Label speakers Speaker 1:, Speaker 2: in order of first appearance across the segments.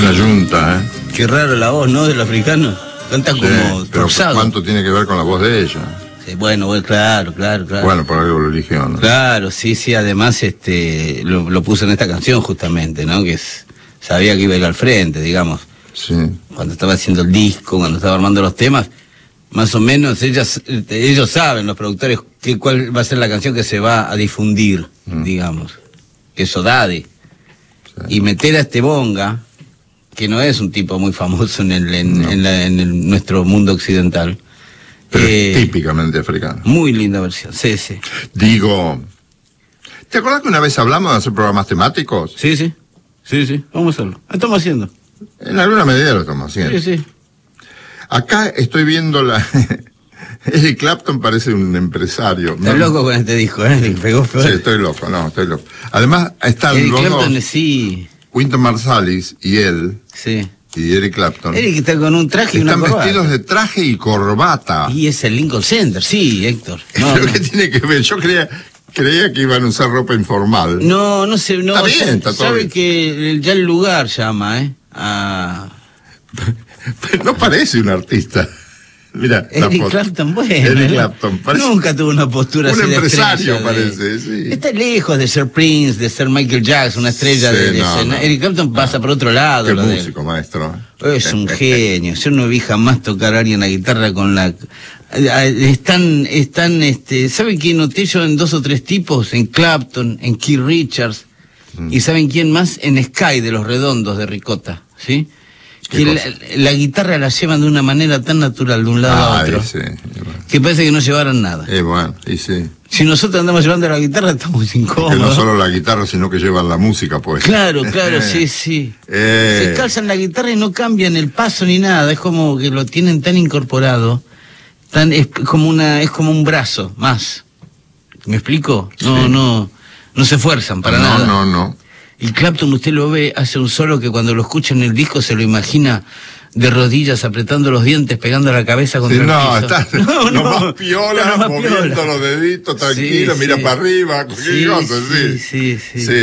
Speaker 1: Buena yunta, ¿eh?
Speaker 2: Qué raro la voz, ¿no? Del africano. Canta como
Speaker 1: pero
Speaker 2: forzado.
Speaker 1: ¿cuánto tiene que ver con la voz de ella?
Speaker 2: Sí, bueno, claro.
Speaker 1: Bueno, por algo lo eligió, ¿no?
Speaker 2: Claro, sí, además lo puso en esta canción justamente, ¿no? Sabía que iba a ir al frente, digamos.
Speaker 1: Sí.
Speaker 2: Cuando estaba haciendo el disco, cuando estaba armando los temas, más o menos ellos saben, los productores, cuál va a ser la canción que se va a difundir, digamos. Eso Daddy. Sí. Y meter a este Bonga, que no es un tipo muy famoso en nuestro mundo occidental.
Speaker 1: Pero es típicamente africano.
Speaker 2: Muy linda versión, sí.
Speaker 1: Digo, ¿te acuerdas que una vez hablamos de hacer programas temáticos?
Speaker 2: Sí, vamos a hacerlo. Lo estamos haciendo.
Speaker 1: En alguna medida lo estamos haciendo.
Speaker 2: Sí.
Speaker 1: Acá estoy viendo Eric Clapton parece un empresario.
Speaker 2: Estás loco con este disco, ¿eh? Pegó feo.
Speaker 1: Sí, estoy loco. Además, están
Speaker 2: Eric
Speaker 1: los
Speaker 2: Clapton,
Speaker 1: dos.
Speaker 2: Sí.
Speaker 1: Wynton Marsalis y él.
Speaker 2: Sí.
Speaker 1: Y Eric Clapton.
Speaker 2: Eric está con un traje y una corbata.
Speaker 1: Están vestidos de traje y corbata.
Speaker 2: Y es el Lincoln Center, sí, Héctor.
Speaker 1: ¿Qué tiene que ver? Yo creía que iban a usar ropa informal.
Speaker 2: No sé, no.
Speaker 1: Está bien, está todo
Speaker 2: sabe
Speaker 1: bien.
Speaker 2: Que ya el lugar llama,
Speaker 1: Pero no parece un artista. Mira,
Speaker 2: Eric Clapton, bueno.
Speaker 1: Eric Clapton parece
Speaker 2: nunca tuvo una postura
Speaker 1: un
Speaker 2: así
Speaker 1: empresario,
Speaker 2: de
Speaker 1: parece, sí.
Speaker 2: Está lejos de ser Prince, de ser Michael Jackson, una estrella de escena. No. Eric Clapton pasa por otro lado.
Speaker 1: Qué músico, maestro.
Speaker 2: Es un genio. Yo no vi jamás tocar a alguien la guitarra con la... ¿Saben quién noté yo en 2 o 3 tipos? En Clapton, en Keith Richards. ¿Y saben quién más? En Sky, de Los Redondos, de Ricota, ¿sí? Que la guitarra la llevan de una manera tan natural de un lado a otro, que parece que no llevaran nada.
Speaker 1: Bueno, y sí.
Speaker 2: Si nosotros andamos llevando la guitarra, estamos incómodos.
Speaker 1: Que no solo la guitarra, sino que llevan la música, pues.
Speaker 2: Claro, sí. Se calzan la guitarra y no cambian el paso ni nada. Es como que lo tienen tan incorporado, es como un brazo más. ¿Me explico? No se esfuerzan para nada.
Speaker 1: No.
Speaker 2: Y Clapton, usted lo ve, hace un solo que cuando lo escucha en el disco se lo imagina de rodillas, apretando los dientes, pegando la cabeza contra el piso.
Speaker 1: Está más piola, moviendo los deditos, tranquilo, mira para arriba, cualquier cosa,
Speaker 2: sí.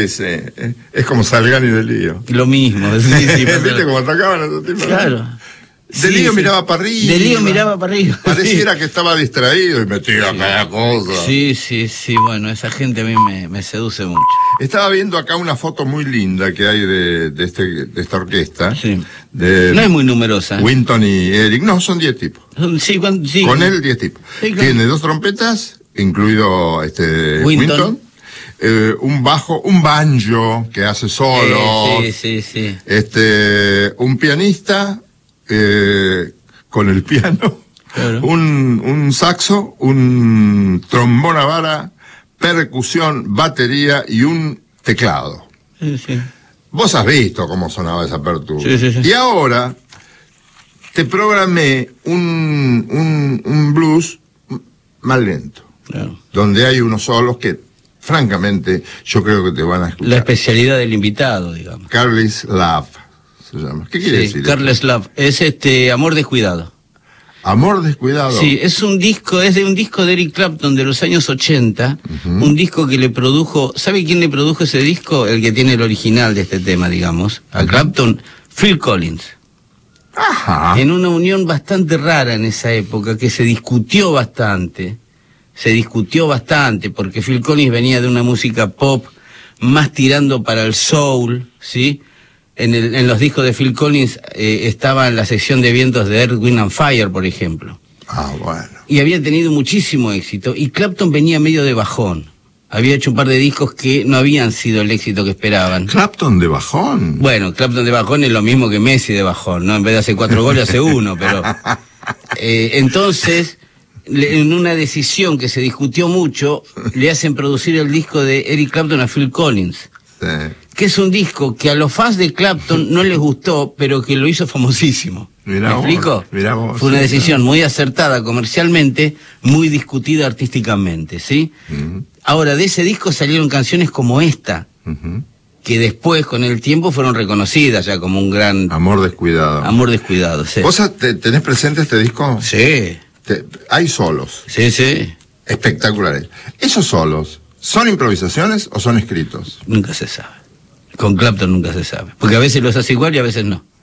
Speaker 1: Es como Salgani de Lío.
Speaker 2: Lo mismo, sí.
Speaker 1: ¿Viste cómo atacaban a esos tipos?
Speaker 2: Claro.
Speaker 1: De Lío miraba para arriba.
Speaker 2: De Lío miraba para arriba.
Speaker 1: Pareciera que estaba distraído y metía cada cosa.
Speaker 2: Sí, bueno, esa gente a mí me seduce mucho.
Speaker 1: Estaba viendo acá una foto muy linda que hay de esta orquesta.
Speaker 2: Sí. No es muy numerosa.
Speaker 1: Wynton y Eric. No, son 10 tipos.
Speaker 2: Sí.
Speaker 1: Con él 10 tipos. Sí, claro. Tiene 2 trompetas, incluido Wynton. Un bajo, un banjo que hace solo.
Speaker 2: Sí.
Speaker 1: Un pianista con el piano. Claro. Un saxo, un trombón a vara, percusión, batería y un teclado.
Speaker 2: Sí.
Speaker 1: Vos has visto cómo sonaba esa apertura.
Speaker 2: Sí.
Speaker 1: Y ahora te programé un blues más lento.
Speaker 2: Claro.
Speaker 1: Donde hay unos solos que, francamente, yo creo que te van a escuchar.
Speaker 2: La especialidad del invitado, digamos.
Speaker 1: Careless Love se llama. ¿Qué quiere decir?
Speaker 2: Careless Love. Es Amor Descuidado.
Speaker 1: Amor Descuidado.
Speaker 2: Sí, es de un disco de Eric Clapton de los años 80, un disco que le produjo, ¿sabe quién le produjo ese disco? El que tiene el original de este tema, digamos, a Clapton, Phil Collins.
Speaker 1: Ajá.
Speaker 2: En una unión bastante rara en esa época, que se discutió bastante, porque Phil Collins venía de una música pop más tirando para el soul, ¿sí? En los discos de Phil Collins estaba en la sección de vientos de Earth, Wind and Fire, por ejemplo.
Speaker 1: Bueno.
Speaker 2: Y había tenido muchísimo éxito. Y Clapton venía medio de bajón. Había hecho un par de discos que no habían sido el éxito que esperaban.
Speaker 1: ¿Clapton de bajón?
Speaker 2: Bueno, Clapton de bajón es lo mismo que Messi de bajón, ¿no? En vez de hacer 4 goles, hace 1, pero... entonces, en una decisión que se discutió mucho, le hacen producir el disco de Eric Clapton a Phil Collins.
Speaker 1: Sí.
Speaker 2: Que es un disco que a los fans de Clapton no les gustó, pero que lo hizo famosísimo. ¿Me explico? Fue una decisión muy acertada comercialmente, muy discutida artísticamente, ¿sí? Ahora, de ese disco salieron canciones como esta, que después, con el tiempo, fueron reconocidas ya como un gran...
Speaker 1: Amor Descuidado.
Speaker 2: Amor Descuidado, sí.
Speaker 1: ¿Vos tenés presente este disco?
Speaker 2: Sí.
Speaker 1: Hay solos.
Speaker 2: Sí.
Speaker 1: Espectaculares. ¿Esos solos son improvisaciones o son escritos?
Speaker 2: Nunca se sabe. Con Clapton nunca se sabe. Porque a veces los hace igual y a veces no.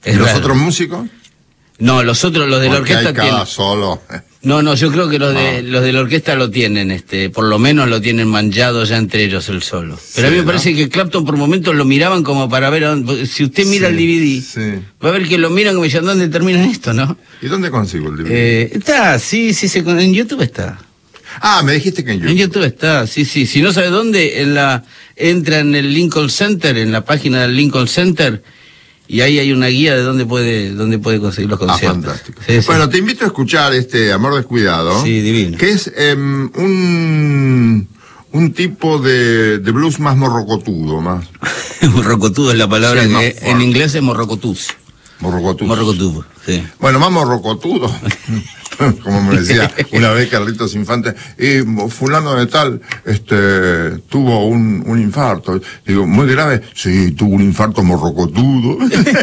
Speaker 1: ¿Y los otros músicos?
Speaker 2: No, los de la orquesta
Speaker 1: tienen solo.
Speaker 2: No, yo creo que los de la orquesta lo tienen, por lo menos lo tienen manchado ya entre ellos el solo. Pero a mí me parece que Clapton por momentos lo miraban como para ver, si usted mira el DVD, va a ver que lo miran como diciendo, ¿dónde termina esto, no?
Speaker 1: ¿Y dónde consigo el DVD?
Speaker 2: Está, en YouTube está.
Speaker 1: Ah, me dijiste que en YouTube.
Speaker 2: En YouTube está, sí. Si no sabe dónde, entra en el Lincoln Center, en la página del Lincoln Center, y ahí hay una guía de dónde puede conseguir los conciertos.
Speaker 1: Fantástico. Bueno, te invito a escuchar Amor Descuidado.
Speaker 2: Sí, divino.
Speaker 1: Que es un tipo de blues más morrocotudo, más.
Speaker 2: Morrocotudo es la palabra que en inglés es morrocotus.
Speaker 1: Morrocotudo,
Speaker 2: sí.
Speaker 1: Bueno, más morrocotudo. Como me decía una vez Carlitos Infante, fulano de tal, tuvo un infarto. Digo, muy grave. Sí, tuvo un infarto morrocotudo.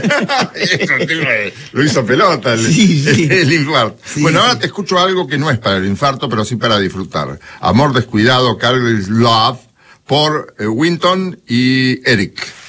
Speaker 1: Lo hizo pelota el infarto. Sí, bueno, ahora te escucho algo que no es para el infarto, pero sí para disfrutar. Amor Descuidado, Careless Love, por Winton y Eric.